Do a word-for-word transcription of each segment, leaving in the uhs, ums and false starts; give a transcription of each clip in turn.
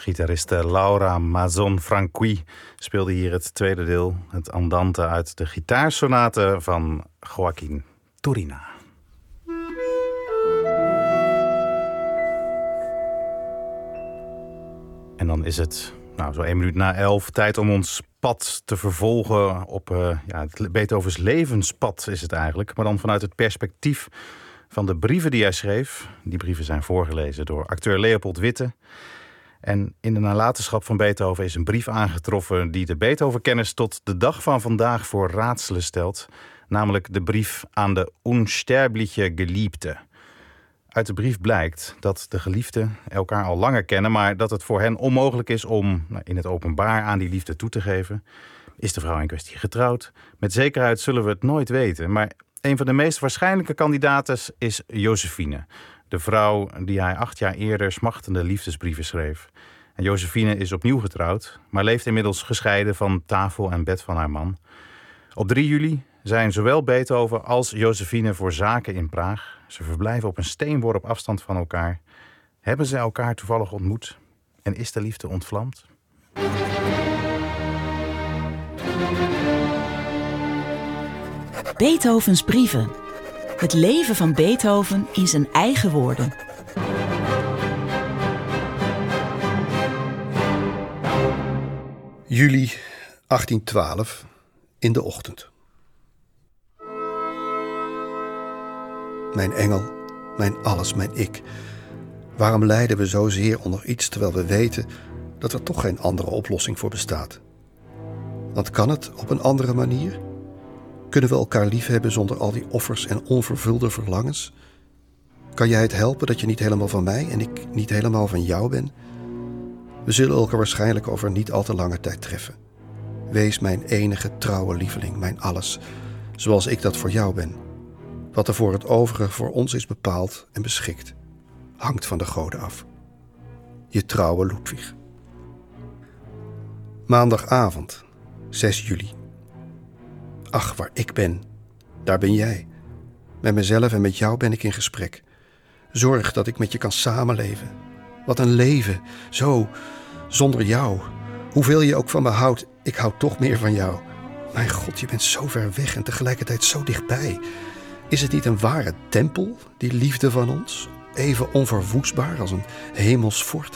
Gitariste Laura Mazon Franqui speelde hier het tweede deel, het andante uit de gitaarsonate van Joaquín Turina. En dan is het nou, zo één minuut na elf tijd om ons pad te vervolgen op uh, ja, het Beethovens levenspad is het eigenlijk. Maar dan vanuit het perspectief van de brieven die hij schreef. Die brieven zijn voorgelezen door acteur Leopold Witte. En in de nalatenschap van Beethoven is een brief aangetroffen die de Beethoven-kennis tot de dag van vandaag voor raadselen stelt. Namelijk de brief aan de Unsterbliche Geliebte. Uit de brief blijkt dat de geliefden elkaar al langer kennen, maar dat het voor hen onmogelijk is om nou, in het openbaar aan die liefde toe te geven. Is de vrouw in kwestie getrouwd? Met zekerheid zullen we het nooit weten, maar een van de meest waarschijnlijke kandidaten is Josephine. De vrouw die hij acht jaar eerder smachtende liefdesbrieven schreef. En Josephine is opnieuw getrouwd, maar leeft inmiddels gescheiden van tafel en bed van haar man. Op drie juli zijn zowel Beethoven als Josephine voor zaken in Praag. Ze verblijven op een steenworp afstand van elkaar. Hebben ze elkaar toevallig ontmoet? En is de liefde ontvlamd? Beethovens brieven. Het leven van Beethoven in zijn eigen woorden. juli achttien twaalf, in de ochtend. Mijn engel, mijn alles, mijn ik. Waarom lijden we zozeer onder iets terwijl we weten dat er toch geen andere oplossing voor bestaat? Want kan het op een andere manier? Kunnen we elkaar liefhebben zonder al die offers en onvervulde verlangens? Kan jij het helpen dat je niet helemaal van mij en ik niet helemaal van jou ben? We zullen elkaar waarschijnlijk over niet al te lange tijd treffen. Wees mijn enige trouwe lieveling, mijn alles, zoals ik dat voor jou ben. Wat er voor het overige voor ons is bepaald en beschikt, hangt van de goden af. Je trouwe Ludwig. Maandagavond, zes juli. Ach, waar ik ben, daar ben jij. Met mezelf en met jou ben ik in gesprek. Zorg dat ik met je kan samenleven. Wat een leven, zo, zonder jou. Hoeveel je ook van me houdt, ik hou toch meer van jou. Mijn God, je bent zo ver weg en tegelijkertijd zo dichtbij. Is het niet een ware tempel, die liefde van ons? Even onverwoestbaar als een hemels fort.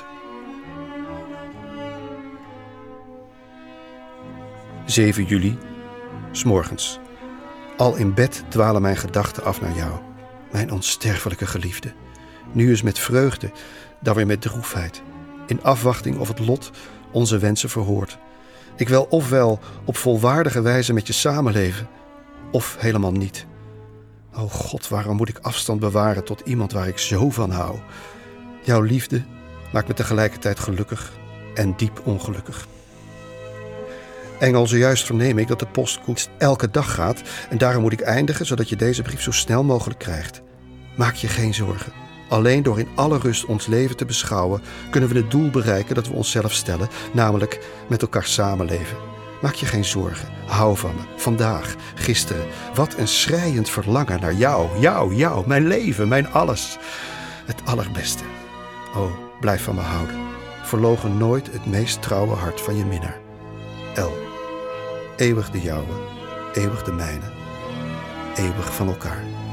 zeven juli, 's morgens. Al in bed dwalen mijn gedachten af naar jou, mijn onsterfelijke geliefde. Nu eens met vreugde, dan weer met droefheid. In afwachting of het lot onze wensen verhoort. Ik wil ofwel op volwaardige wijze met je samenleven, of helemaal niet. O God, waarom moet ik afstand bewaren tot iemand waar ik zo van hou? Jouw liefde maakt me tegelijkertijd gelukkig en diep ongelukkig. Engel, zojuist verneem ik dat de postkoets elke dag gaat en daarom moet ik eindigen zodat je deze brief zo snel mogelijk krijgt. Maak je geen zorgen. Alleen door in alle rust ons leven te beschouwen kunnen we het doel bereiken dat we onszelf stellen, namelijk met elkaar samenleven. Maak je geen zorgen. Hou van me. Vandaag, gisteren. Wat een schreiend verlangen naar jou, jou, jou, mijn leven, mijn alles. Het allerbeste. O, blijf van me houden. Verloochen nooit het meest trouwe hart van je minnaar. L. Eeuwig de jouwe, eeuwig de mijne, eeuwig van elkaar.